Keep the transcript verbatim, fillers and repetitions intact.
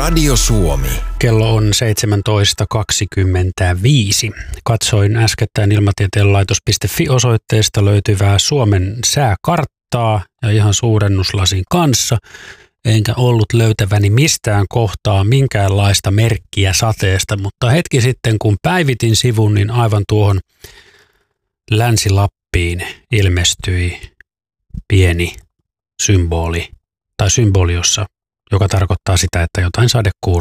Radio Suomi. Kello on seitsemäntoista kaksikymmentäviisi. Katsoin äskettäin ilmatieteen laitos piste fi-osoitteesta löytyvää Suomen sääkarttaa ja ihan suurennuslasin kanssa. Enkä ollut löytäväni mistään kohtaa minkäänlaista merkkiä sateesta, mutta hetki sitten kun päivitin sivun, niin aivan tuohon Länsi-Lappiin ilmestyi pieni symboli tai symboli, jossa, joka tarkoittaa sitä, että jotain sadekuuroa